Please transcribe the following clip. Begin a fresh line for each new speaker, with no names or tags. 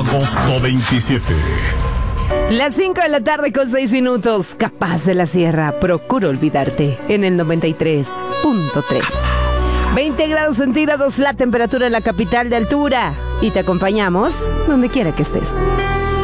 Agosto 27.
Las 5 de la tarde con 6 minutos. Capaz de la Sierra, procuro olvidarte. En el 93.3. 20 grados centígrados la temperatura en la capital de altura. Y te acompañamos donde quiera que estés.